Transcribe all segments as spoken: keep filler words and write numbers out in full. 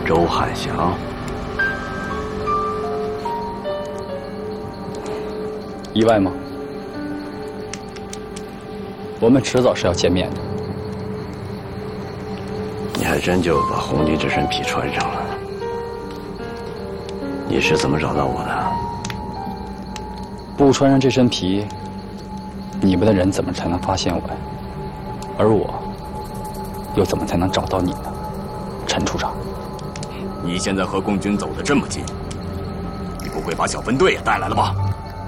周汉祥， 意外吗？我们迟早是要见面的。 你还真就把红军这身皮穿上了。你是怎么找到我的？ 不穿上这身皮，你们的人怎么才能发现我呀？而我，又怎么才能找到你呢，陈处长？ 你现在和共军走得这么近，你不会把小分队也带来了吧？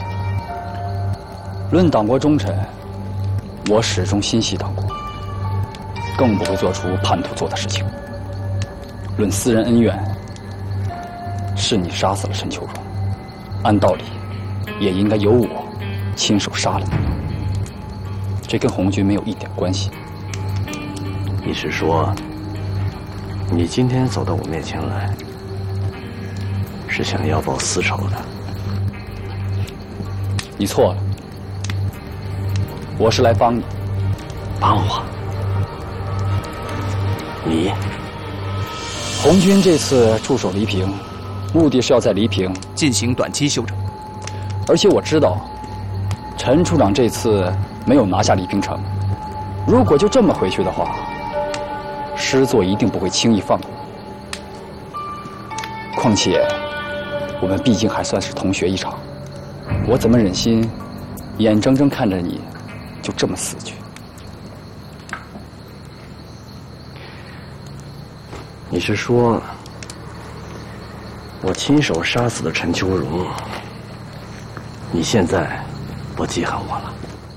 论党国忠臣，我始终心系党国，更不会做出叛徒做的事情。论私人恩怨，是你杀死了陈秋荣，按道理也应该由我亲手杀了你。这跟红军没有一点关系。 你是说，你今天走到我面前来，是想要报私仇的？ 你错了，我是来帮你。 帮我？你？ 红军这次驻守黎平，目的是要在黎平进行短期休整。 而且我知道，陈处长这次没有拿下黎平城。如果就这么回去的话，师座一定不会轻易放过我。况且，我们毕竟还算是同学一场，我怎么忍心眼睁睁看着你就这么死去？ 你是说，我亲手杀死了陈秋荣，你现在不记恨我了？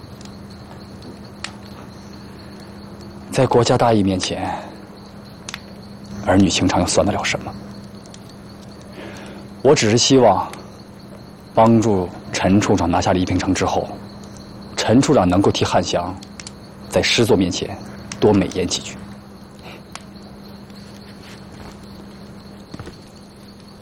在国家大义面前，儿女情长又算得了什么？我只是希望帮助陈处长拿下黎平城之后，陈处长能够替汉祥在师座面前多美言几句。